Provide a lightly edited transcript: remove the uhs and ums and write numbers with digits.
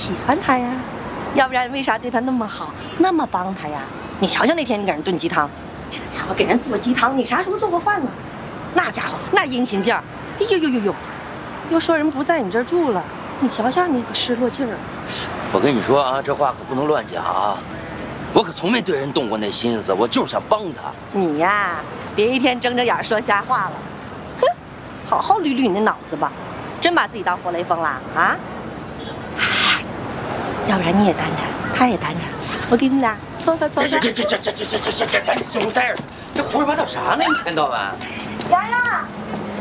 喜欢他呀，要不然为啥对他那么好，那么帮他呀？你瞧瞧那天你给人炖鸡汤，这家伙给人做鸡汤，你啥时候做过饭呢？那家伙那阴晴劲儿，哎呦呦呦呦！又说人不在你这儿住了，你瞧瞧你个失落劲儿。 我跟你说啊，这话可不能乱讲啊！我可从没对人动过那心思，我就是想帮他。 你呀，别一天睁着眼说瞎话了。哼，好好捋捋你那脑子吧，真把自己当活雷锋了啊？要不然你也单着，他也单着，我给你俩撮合撮合。 这，赶紧兄弟，这胡说八道啥呢？一天到晚。